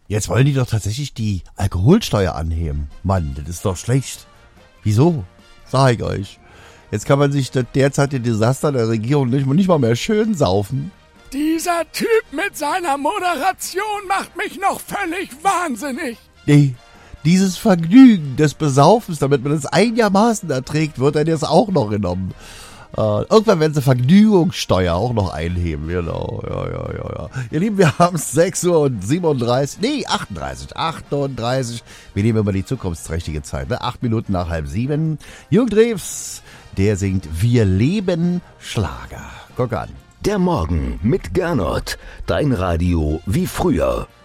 Jetzt wollen die doch tatsächlich die Alkoholsteuer anheben. Mann, das ist doch schlecht. Wieso? Sag ich euch. Jetzt kann man sich das derzeitige Desaster der Regierung nicht mal mehr schön saufen. Dieser Typ mit seiner Moderation macht mich noch völlig wahnsinnig. Nee, dieses Vergnügen des Besaufens, damit man es einigermaßen erträgt, wird dann jetzt auch noch genommen. Irgendwann werden sie Vergnügungssteuer auch noch einheben, genau. Ja. Ihr Lieben, wir haben es 38. Wir nehmen immer die zukunftsträchtige Zeit, ne? 8 Minuten nach 6:30. Jürgen Drews, der singt Wir leben Schlager. Guck an. Der Morgen mit Gernot. Dein Radio wie früher.